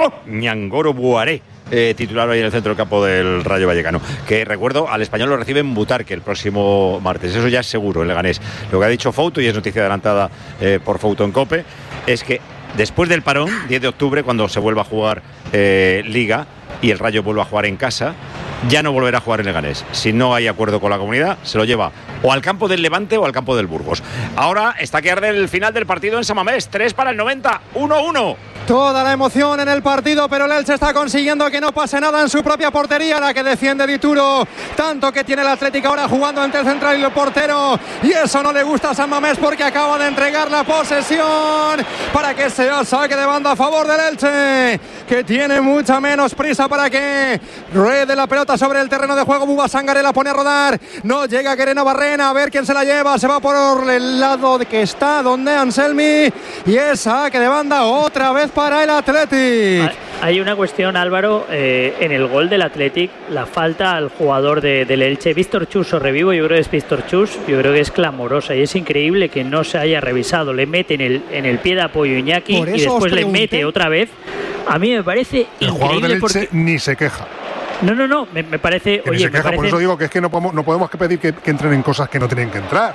Ñangoro Buaré, titular hoy en el centro del campo del Rayo Vallecano, que recuerdo, al Español lo recibe en Butarque el próximo martes, eso ya es seguro, el Leganés. Lo que ha dicho Fouto, y es noticia adelantada por Fouto en COPE, es que después del parón, 10 de octubre, cuando se vuelva a jugar Liga y el Rayo vuelva a jugar en casa, ya no volverá a jugar en Leganés. Si no hay acuerdo con la comunidad, se lo lleva o al campo del Levante o al campo del Burgos. Ahora está que arde el final del partido en San Mamés, 3 para el 90, 1-1. Toda la emoción en el partido, pero el Elche está consiguiendo que no pase nada en su propia portería, la que defiende Dituro, tanto que tiene el Atlético ahora jugando entre el central y el portero, y eso no le gusta a San Mamés porque acaba de entregar la posesión para que sea saque de banda a favor del Elche, que tiene mucha menos prisa para que ruede la pelota sobre el terreno de juego. Buba Sangaré la pone a rodar, no llega Guerrero Barrena, a ver quién se la lleva, se va por el lado de que está donde Anselmi, y es saque de banda otra vez para el Athletic. Hay una cuestión, Álvaro, en el gol del Athletic, la falta al jugador del Elche, Víctor Chus, o revivo, yo creo que es Víctor Chus, yo creo que es clamorosa y es increíble que no se haya revisado. Le mete en el pie de apoyo Iñaki y después le mete otra vez. A mí me parece el increíble. Jugador del Elche ni se queja. No, me parece. Que oye, se queja, por eso digo que es que no podemos pedir que entren en cosas que no tienen que entrar.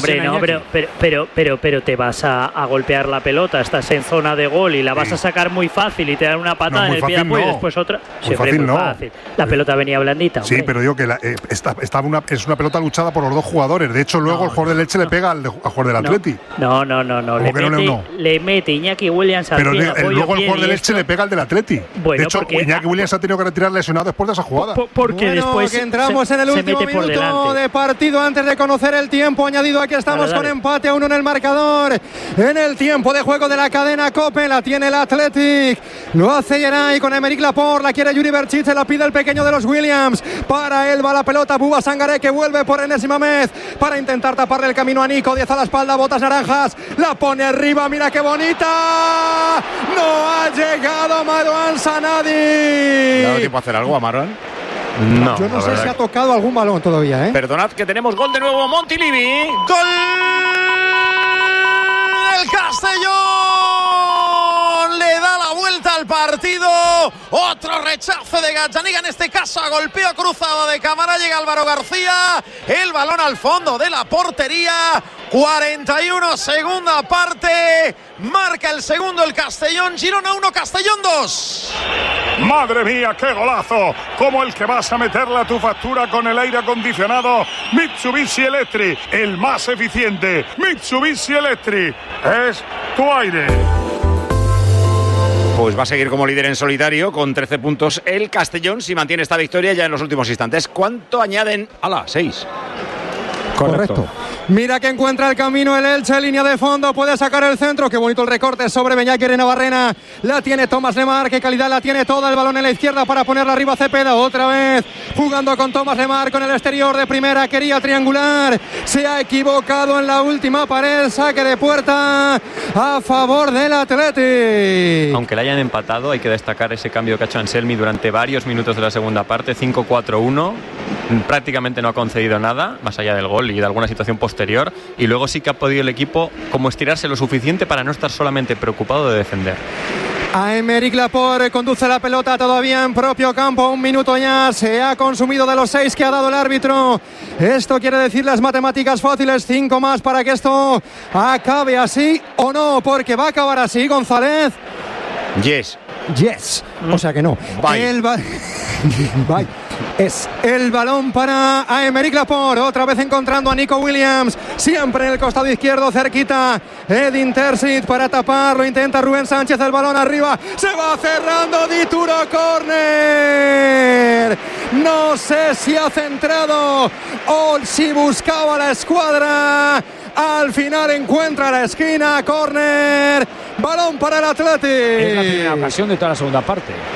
Pero te vas a golpear la pelota, estás en zona de gol y la vas a sacar muy fácil y te dan una patada en el pie de apoyo y después otra. Muy fácil, no. Fácil. La pelota venía blandita. Sí, pero digo que es una pelota luchada por los dos jugadores. De hecho, luego el jugador del Elche le pega al jugador del Atleti. No. Le mete Iñaki Williams al pie de apoyo. Pero luego el jugador del Elche le pega al del Atleti. Bueno, de hecho, Iñaki Williams ha tenido que retirar lesionado después de esa jugada. Porque después que entramos en el último minuto de partido antes de conocer el tiempo añadido. Aquí estamos con empate a 1 en el marcador. En el tiempo de juego de la cadena COPE la tiene el Athletic. Lo hace Geray con Aymeric Laporte. La quiere Yuri Berchit. Se la pide el pequeño de los Williams. Para él va la pelota. Buba Sangaré que vuelve por enésima vez para intentar taparle el camino a Nico. 10 a la espalda. Botas naranjas. La pone arriba. Mira qué bonita. No ha llegado Marouane Sanadi. ¿Le ha dado tiempo a hacer algo a Marouane? No, yo no sé si ha tocado algún balón todavía, ¿eh? Perdonad que tenemos gol de nuevo, Montilivi. ¡Gol del Castellón! Le da la vuelta al partido. Otro rechazo de Gazzaniga, en este caso a golpeo cruzado de cámara. Llega Álvaro García. El balón al fondo de la portería. 41, segunda parte. Marca el segundo el Castellón. Girona 1, Castellón 2. Madre mía, qué golazo. Como el que vas a meterle a tu factura con el aire acondicionado Mitsubishi Electric. El más eficiente. Mitsubishi Electric. Es tu aire. Pues va a seguir como líder en solitario con 13 puntos el Castellón si mantiene esta victoria ya en los últimos instantes. ¿Cuánto añaden? ¡Hala! 6. Correcto. Mira que encuentra el camino el Elche, línea de fondo, puede sacar el centro. Qué bonito el recorte sobre Beñat Guerrero-Barrena. La tiene Tomás Lemar, qué calidad la tiene toda. El balón en la izquierda para ponerla arriba Cepeda. Otra vez jugando con Tomás Lemar con el exterior de primera. Quería triangular. Se ha equivocado en la última pared. Saque de puerta a favor del Athletic. Aunque le hayan empatado, hay que destacar ese cambio que ha hecho Anselmi durante varios minutos de la segunda parte. 5-4-1. Prácticamente no ha concedido nada, más allá del gol y de alguna situación posterior, y luego sí que ha podido el equipo como estirarse lo suficiente para no estar solamente preocupado de defender. Aymeric Laporte conduce la pelota todavía en propio campo. 1 minuto ya se ha consumido de los 6 que ha dado el árbitro. Esto quiere decir las matemáticas fáciles, 5 más para que esto acabe así o no, porque va a acabar así, González. Yes. O sea que no. Bye. Bye. Es el balón para Aymeric Laporte. Otra vez encontrando a Nico Williams. Siempre en el costado izquierdo, cerquita. Edin Terzic para taparlo. Intenta Rubén Sánchez. El balón arriba. Se va cerrando Dituro. Córner. No sé si ha centrado o si buscaba la escuadra. Al final encuentra la esquina. Córner. Balón para el Athletic. Es la primera ocasión de toda la segunda parte.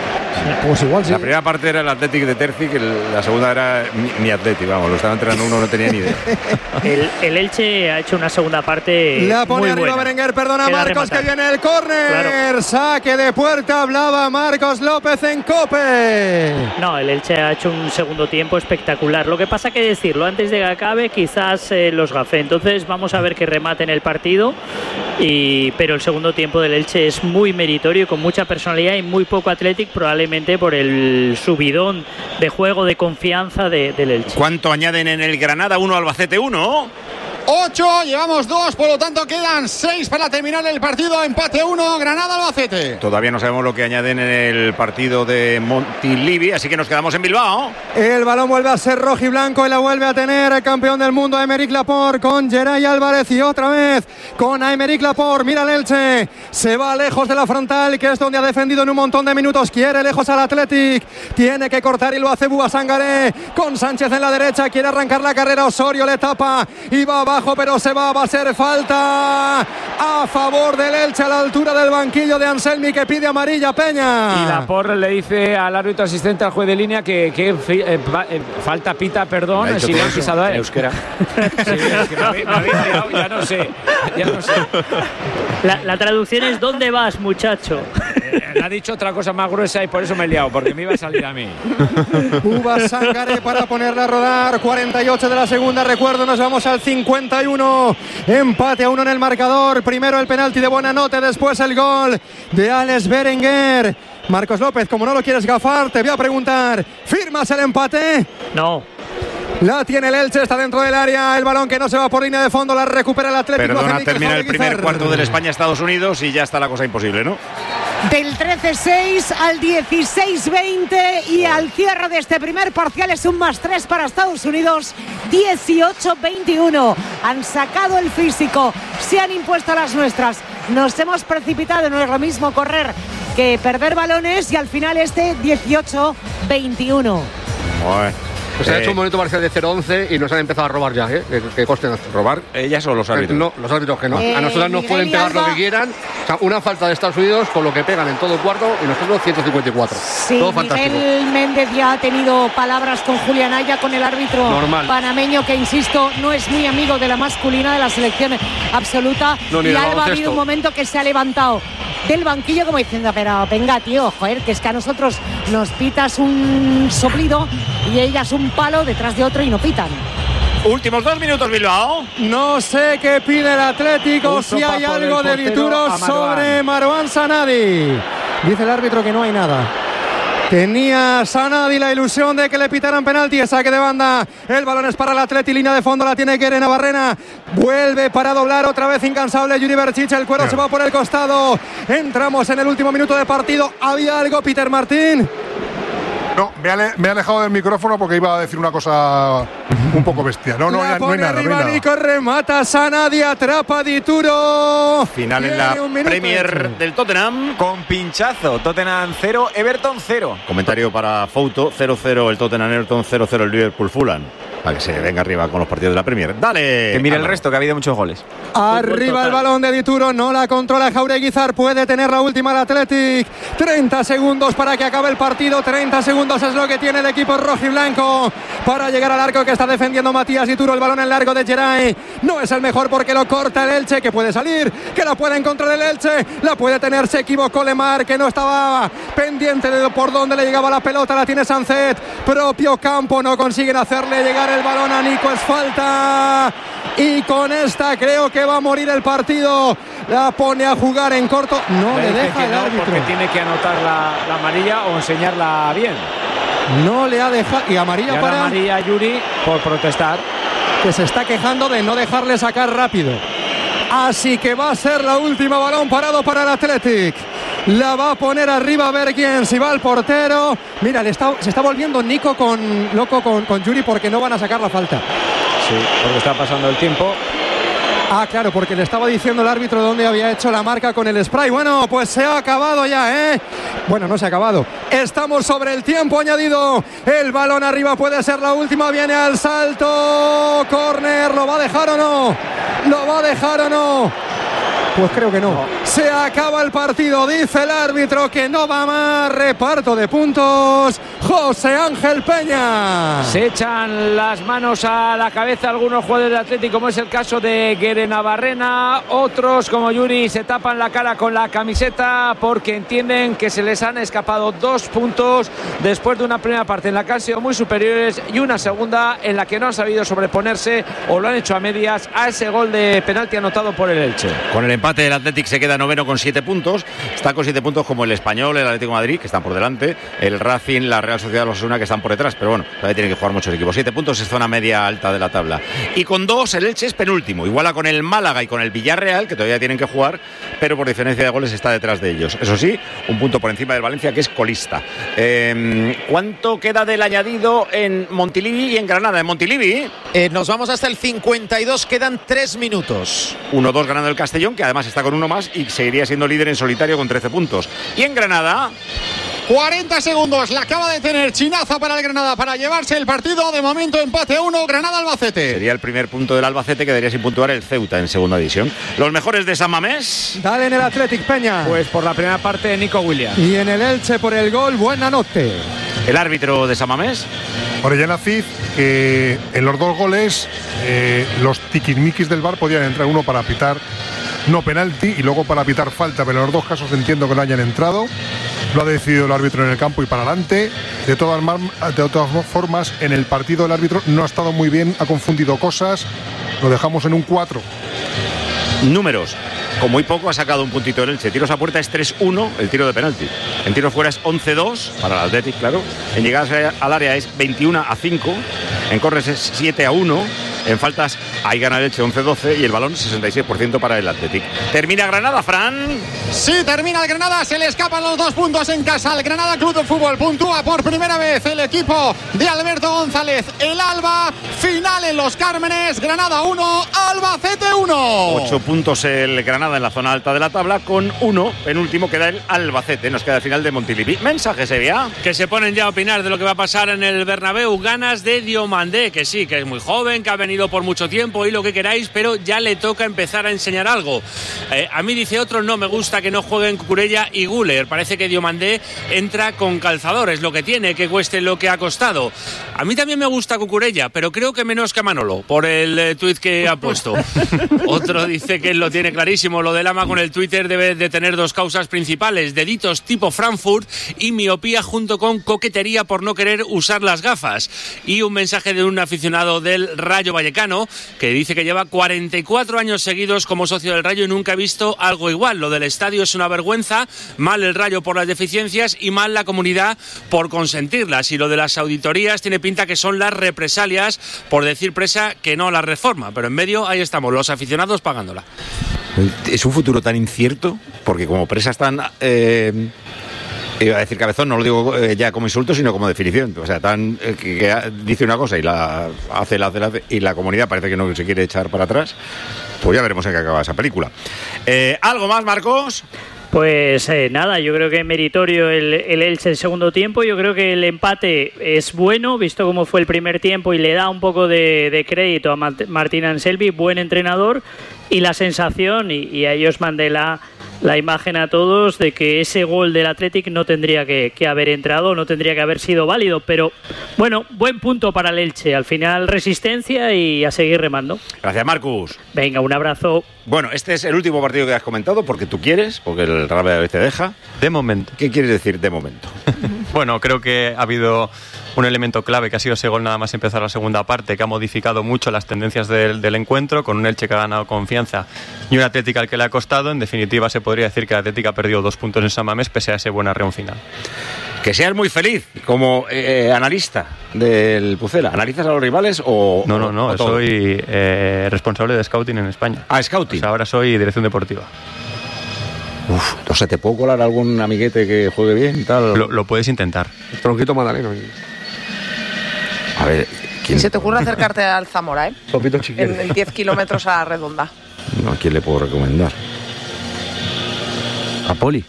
Pues igual sí. La primera parte era el Athletic de Terzi, que la segunda era mi Athletic, vamos, lo estaba entrenando uno, no tenía ni idea. El Elche ha hecho una segunda parte. La pone muy arriba buena. Berenguer, perdona Queda Marcos, rematar. que viene el córner. Claro. Saque de puerta, hablaba Marcos López en COPE. No, el Elche ha hecho un segundo tiempo espectacular. Lo que pasa que decirlo, antes de que acabe quizás los gafé. Entonces vamos a ver que remate en el partido. Pero el segundo tiempo del Elche es muy meritorio, con mucha personalidad y muy poco Athletic, probablemente por el subidón de juego, de confianza del Elche. ¿Cuánto añaden en el Granada 1, Albacete 1? 8, llevamos 2, por lo tanto quedan 6 para terminar el partido. Empate 1, Granada-Albacete. Todavía no sabemos lo que añaden en el partido de Montilivi, así que nos quedamos en Bilbao. El balón vuelve a ser rojiblanco y la vuelve a tener el campeón del mundo, Aymeric Laporte, con Geray Álvarez y otra vez con Aymeric Laporte. Mira el Elche, se va lejos de la frontal, que es donde ha defendido en un montón de minutos. Quiere lejos al Athletic, tiene que cortar y lo hace Bouba Sangaré con Sánchez en la derecha. Quiere arrancar la carrera, Osorio le tapa y va abajo, pero se va a ser falta a favor del Elche a la altura del banquillo de Anselmi, que pide amarilla Peña. Y Laporte le dice al árbitro asistente, al juez de línea, que falta pita, perdón, si lo han pisado a él. Euskera. Sí, es que me habéis liado, ya no sé. La traducción es ¿dónde vas, muchacho? Le ha dicho otra cosa más gruesa y por eso me he liado, porque me iba a salir a mí. Bouba Sangaré para ponerla a rodar. 48 de la segunda, recuerdo, nos vamos al 51. Empate a 1 en el marcador. Primero el penalti de Buenanote, después el gol de Alex Berenguer. Marcos López, como no lo quieres gafar, te voy a preguntar, ¿firmas el empate? No. La tiene el Elche, está dentro del área, el balón que no se va por línea de fondo, la recupera el Atlético. Perdona, termina el primer cuarto del España-Estados Unidos y ya está la cosa imposible, ¿no? Del 13-6 al 16-20 y al cierre de este primer parcial es un +3 para Estados Unidos, 18-21. Han sacado el físico, se han impuesto las nuestras, nos hemos precipitado, no es lo mismo correr que perder balones y al final 18-21. Bueno. Pues se ha hecho un momento parcial de 0-11 y nos han empezado a robar ya, que costen. ¿Robar ellas o los árbitros? No, los árbitros que no. A nosotros nos pueden pegar lo que quieran. O sea, una falta de Estados Unidos con lo que pegan en todo el cuarto y nosotros 154. Sí, todo fantástico. Miguel Méndez ya ha tenido palabras con Julián Aya, con el árbitro panameño, que insisto, no es muy amigo de la masculina de la selección absoluta. No, y Alba ha habido un momento que se ha levantado del banquillo como diciendo, pero venga tío, joder, que es que a nosotros nos pitas un soplido y ellas un palo detrás de otro y no pitan. Últimos 2 minutos, Bilbao. No sé qué pide el Atlético, si hay algo de Dituro sobre Marouane Sanadi. Dice el árbitro que no hay nada. Tenía Sanadi la ilusión de que le pitaran penalti, saque de banda. El balón es para el Atleti, línea de fondo la tiene Keren Navarrena. Vuelve para doblar otra vez incansable Yuri Berchiche, el cuero se va por el costado. Entramos en el último minuto de partido. ¿Había algo, Peter Martín? No, me he alejado del micrófono porque iba a decir una cosa un poco bestia. No hay nada. Arriba Nico, remata Sanadi, atrapa Dituro. Final en la Premier del Tottenham. Con pinchazo, Tottenham 0, Everton 0. Comentario para Fouto, 0-0 el Tottenham, Everton 0-0 el Liverpool Fulham. Para que se venga arriba con los partidos de la Premier. ¡Dale! Que mire el resto, que ha habido muchos goles. Arriba el balón de Dituro, no la controla Jaureguizar, puede tener la última el Athletic. 30 segundos para que acabe el partido, 30 segundos es lo que tiene el equipo rojiblanco para llegar al arco que está defendiendo Matías Dituro. El balón en largo de Geray, no es el mejor porque lo corta el Elche, que puede salir, que la puede encontrar el Elche, la puede tener, se equivocó Lemar, que no estaba pendiente de por dónde le llegaba la pelota, la tiene Sancet, propio campo, no consiguen hacerle llegar el balón a Nico, es falta y con esta creo que va a morir el partido. La pone a jugar en corto, no le deja el árbitro porque tiene que anotar la amarilla o enseñarla bien. No le ha dejado, y amarilla para amarilla Yuri por protestar, que se está quejando de no dejarle sacar rápido. Así que va a ser la última, balón parado para el Athletic. La va a poner arriba a ver quién, si va el portero. Mira, se está volviendo Nico loco con Yuri porque no van a sacar la falta. Sí, porque está pasando el tiempo. Ah, claro, porque le estaba diciendo el árbitro dónde había hecho la marca con el spray. Bueno, pues se ha acabado ya, ¿eh? Bueno, no se ha acabado. Estamos sobre el tiempo añadido. El balón arriba puede ser la última. Viene al salto. Córner. ¿Lo va a dejar o no? ¿Lo va a dejar o no? Pues creo que no. Se acaba el partido, dice el árbitro que no va más. Reparto de puntos. José Ángel Peña. Se echan las manos a la cabeza algunos jugadores del Atlético, como es el caso de Guerenabarrena. Otros, como Yuri, se tapan la cara con la camiseta porque entienden que se les han escapado 2 puntos después de una primera parte en la que han sido muy superiores y una segunda en la que no han sabido sobreponerse o lo han hecho a medias a ese gol de penalti anotado por el Elche. Con el empate el Athletic se queda noveno con 7 puntos. Está con 7 puntos como el Español, el Atlético de Madrid, que están por delante, el Racing, la Real Sociedad, los Osasuna, que están por detrás, pero bueno, todavía tienen que jugar muchos equipos. 7 puntos es zona media alta de la tabla. Y con 2 el Elche es penúltimo, iguala con el Málaga y con el Villarreal, que todavía tienen que jugar, pero por diferencia de goles está detrás de ellos. Eso sí, un punto por encima del Valencia, que es colista. ¿Cuánto queda del añadido en Montilivi y en Granada? En Montilivi nos vamos hasta el 52, quedan 3 minutos. 1-2 ganando el Castellón, que además está con uno más y seguiría siendo líder en solitario con 13 puntos. Y en Granada 40 segundos, la acaba de tener Chinaza para el Granada para llevarse el partido. De momento empate 1, Granada-Albacete. Sería el primer punto del Albacete, quedaría sin puntuar el Ceuta en segunda división. Los mejores de San Mamés. Dale en el Athletic, Peña. Pues por la primera parte Nico Williams. Y en el Elche por el gol, buena noche. El árbitro de San Mamés. Orellana Cid, que en los 2 goles los tiquismiquis del VAR podían entrar, uno para pitar no penalti y luego para pitar falta, pero en los 2 casos entiendo que no hayan entrado. Lo ha decidido el árbitro en el campo y para adelante. De todas formas, en el partido el árbitro no ha estado muy bien, ha confundido cosas. Lo dejamos en un 4. Números. Con muy poco ha sacado un puntito el Elche. Tiros a puerta es 3-1 el tiro de penalti. En tiros fuera es 11-2 para el Athletic, claro. En llegadas al área es 21-5. En corres es 7-1. En faltas ahí gana el Elche 11-12 y el balón 66% para el Athletic. Termina Granada, Fran. Sí, termina el Granada, se le escapan los 2 puntos en casa. El Granada Club de Fútbol puntúa por primera vez el equipo de Alberto González. El Alba, final en Los Cármenes. Granada 1, Albacete 1. 8 puntos el Granada en la zona alta de la tabla. Con 1, penúltimo queda el Albacete. Nos queda el final de Montilivi. Mensaje, Sevilla. Que se ponen ya a opinar de lo que va a pasar en el Bernabéu. Ganas de Diomandé, que sí, que es muy joven, que ha venido por mucho tiempo y lo que queráis, pero ya le toca empezar a enseñar algo. A mí, dice otro, no me gusta que no jueguen Cucurella y Güler. Parece que Diomandé entra con calzadores, lo que tiene, que cueste lo que ha costado. A mí también me gusta Cucurella, pero creo que menos que a Manolo, por el tuit que ha puesto. Otro dice que él lo tiene clarísimo. Lo del ama con el Twitter debe de tener 2 causas principales: deditos tipo Frankfurt y miopía junto con coquetería por no querer usar las gafas. Y un mensaje de un aficionado del Rayo Vallecano que dice que lleva 44 años seguidos como socio del Rayo y nunca ha visto algo igual. Lo del estadio es una vergüenza, mal el Rayo por las deficiencias y mal la comunidad por consentirlas. Y lo de las auditorías tiene pinta que son las represalias por decir Presa que no la reforma, pero en medio ahí estamos, los aficionados pagándola. Es un futuro tan incierto, porque como Presa están... iba a decir cabezón, no lo digo ya como insulto, sino como definición. O sea, tan que dice una cosa y la hace, y la comunidad parece que no se quiere echar para atrás. Pues ya veremos en qué acaba esa película. ¿Algo más, Marcos? Pues nada, yo creo que meritorio el Elche en segundo tiempo. Yo creo que el empate es bueno, visto cómo fue el primer tiempo, y le da un poco de crédito a Martín Anselmi, buen entrenador, y la sensación, y a ellos mandé la imagen a todos de que ese gol del Athletic no tendría que haber entrado, no tendría que haber sido válido, pero bueno, buen punto para el Elche. Al final resistencia y a seguir remando. Gracias, Marcus. Venga, un abrazo. Bueno, este es el último partido que has comentado porque tú quieres, porque el Real Valladolid te deja. De momento. ¿Qué quieres decir de momento? Bueno, creo que ha habido un elemento clave que ha sido ese gol nada más empezar la segunda parte, que ha modificado mucho las tendencias del encuentro, con un Elche que ha ganado confianza y un Atlético al que le ha costado. En definitiva, se podría decir que el Atlético ha perdido 2 puntos en San Mamés pese a ese buen arreón final. Que seas muy feliz como analista del Pucela. ¿Analizas a los rivales o...? No, soy responsable de scouting en España. Ah, scouting. Pues ahora soy dirección deportiva. Uf, no sé, ¿te puedo colar algún amiguete que juegue bien y tal? Lo puedes intentar. Tronquito magdaleno. A ver, ¿quién? Se te ocurre acercarte al Zamora, ¿eh? Topito chiquito. En 10 kilómetros a la redonda. No, ¿a quién le puedo recomendar? ¿A Poli?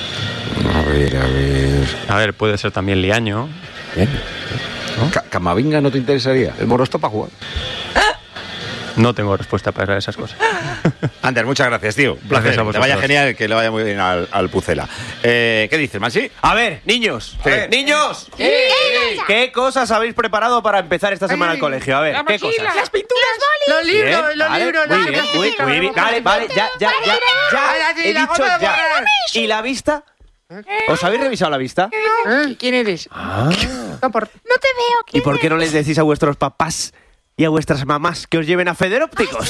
A ver, puede ser también Liaño. ¿No? ¿Camavinga no te interesaría? El Moro está para jugar. No tengo respuesta para esas cosas. Ander, muchas gracias, tío. Un placer. Gracias a que te vaya vosotros. genial, que le vaya muy bien al Pucela. ¿Qué dices, Mansi? A ver, niños. Sí. ¡Niños! ¿Qué cosas habéis preparado para empezar esta semana al colegio? A ver, ¿qué cosas? Las pinturas, los Bien, libros, muy bien, muy bien. Vale, ya. He dicho ya. ¿Y la vista? ¿Os habéis revisado la vista? ¿Quién eres? Ah. No te veo. ¿Y por qué no les decís a vuestros papás y a vuestras mamás que os lleven a Federópticos?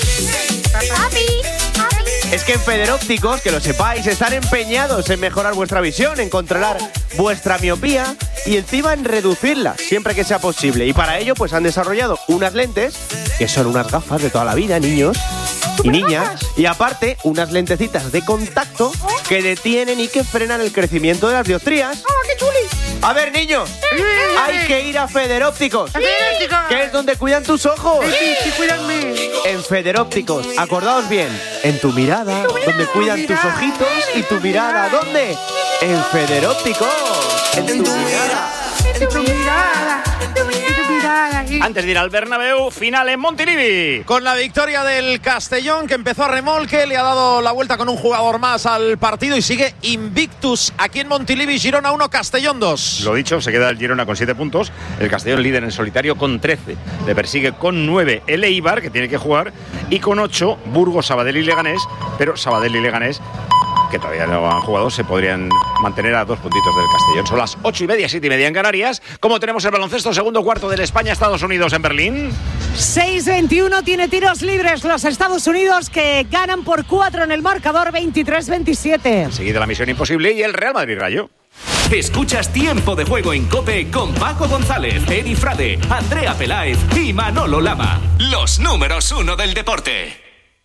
Es que en Federópticos, que lo sepáis, están empeñados en mejorar vuestra visión, en controlar vuestra miopía y encima en reducirla siempre que sea posible. Y para ello pues han desarrollado unas lentes que son unas gafas de toda la vida, niños y niñas, y aparte unas lentecitas de contacto que detienen y que frenan el crecimiento de las dioptrías. ¡Qué chuli! A ver, niños, hay que ir a Federópticos, que es donde cuidan tus ojos. Sí, cuídame. En Federópticos, acordaos bien, en tu mirada, donde cuidan tus ojitos, y tu mirada, ¿dónde? En Federópticos, en tu mirada. En tu mirada. Antes de ir al Bernabéu, final en Montilivi. Con la victoria del Castellón, que empezó a remolque, le ha dado la vuelta con un jugador más al partido y sigue invictus aquí en Montilivi. Girona 1, Castellón 2. Lo dicho, se queda el Girona con 7 puntos. El Castellón líder en solitario con 13. Le persigue con 9 el Eibar, que tiene que jugar. Y con 8, Burgos, Sabadell y Leganés. Pero Sabadell y Leganés, que todavía no han jugado, se podrían mantener a 2 puntitos del Castellón. Son las 8:30, 7:30 en Canarias. ¿Cómo tenemos el baloncesto? Segundo cuarto del España-Estados Unidos en Berlín. 6-21 tiene tiros libres los Estados Unidos, que ganan por 4 en el marcador, 23-27. Enseguida la misión imposible y el Real Madrid-Rayo. Escuchas Tiempo de Juego en COPE con Paco González, Edi Frade, Andrea Peláez y Manolo Lama. Los números 1 del deporte.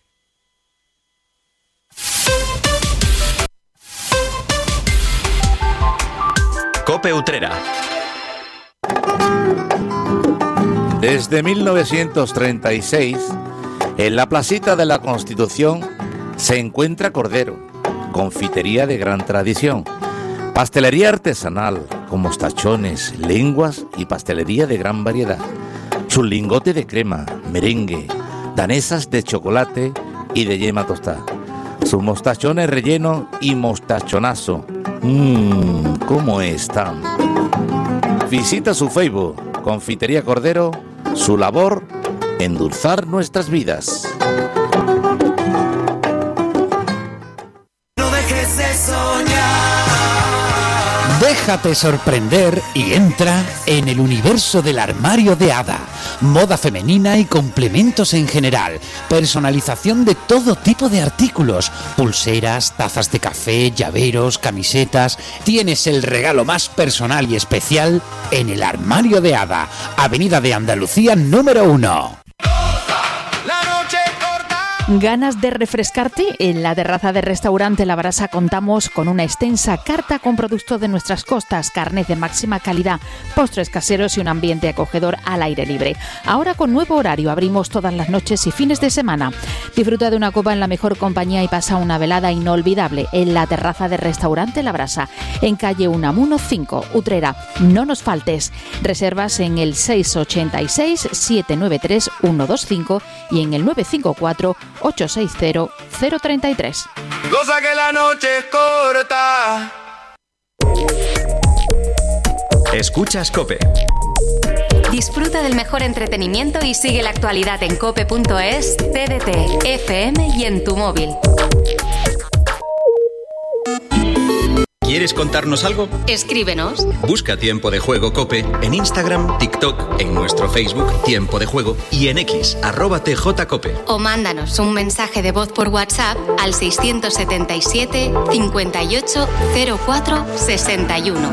COPE Utrera. Desde 1936, en la placita de la Constitución se encuentra Cordero, confitería de gran tradición, pastelería artesanal con mostachones, lenguas y pastelería de gran variedad, su lingote de crema, merengue, danesas de chocolate y de yema tostada, sus mostachones relleno y mostachonazo. ¿Cómo están? Visita su Facebook, Confitería Cordero, su labor, endulzar nuestras vidas. No dejes de soñar. Déjate sorprender y entra en el universo del armario de Ada. Moda femenina y complementos en general. Personalización de todo tipo de artículos. Pulseras, tazas de café, llaveros, camisetas. Tienes el regalo más personal y especial en el armario de Ada. Avenida de Andalucía número 1. ¿Ganas de refrescarte? En la terraza del restaurante La Brasa contamos con una extensa carta con productos de nuestras costas, carnes de máxima calidad, postres caseros y un ambiente acogedor al aire libre. Ahora con nuevo horario, abrimos todas las noches y fines de semana. Disfruta de una copa en la mejor compañía y pasa una velada inolvidable en la terraza del restaurante La Brasa, en calle Unamuno 5, Utrera. No nos faltes. Reservas en el 686-793-125 y en el 954-860-033. Goza que la noche es corta. Escuchas COPE. Disfruta del mejor entretenimiento y sigue la actualidad en cope.es, TDT, FM y en tu móvil. ¿Quieres contarnos algo? Escríbenos. Busca Tiempo de Juego COPE en Instagram, TikTok, en nuestro Facebook Tiempo de Juego y en X, @TJCOPE. O mándanos un mensaje de voz por WhatsApp al 677 58 04 61.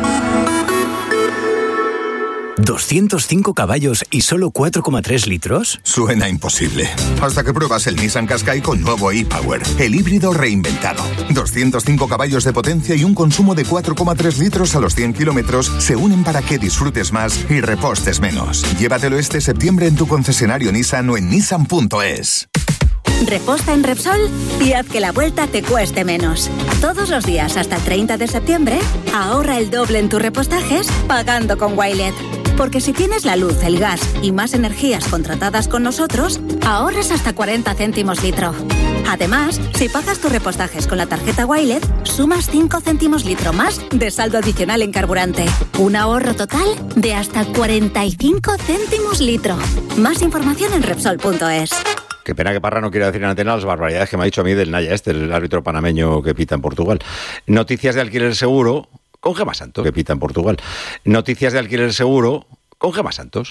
205 caballos y solo 4,3 litros. Suena imposible. Hasta que pruebas el Nissan Qashqai con nuevo e-Power, el híbrido reinventado. 205 caballos de potencia y un consumo de 4,3 litros a los 100 kilómetros se unen para que disfrutes más y repostes menos. Llévatelo este septiembre en tu concesionario Nissan o en nissan.es. Reposta en Repsol y haz que la vuelta te cueste menos. Todos los días hasta el 30 de septiembre, ahorra el doble en tus repostajes pagando con Wilet. Porque si tienes la luz, el gas y más energías contratadas con nosotros, ahorras hasta 40 céntimos litro. Además, si pagas tus repostajes con la tarjeta Wilet, sumas 5 céntimos litro más de saldo adicional en carburante. Un ahorro total de hasta 45 céntimos litro. Más información en Repsol.es. Qué pena que Parra no quiera decir en antena las barbaridades que me ha dicho a mí del Naya el árbitro panameño que pita en Portugal. Noticias de alquiler seguro con Gemma Santos, que pita en Portugal. Noticias de alquiler seguro con Gemma Santos.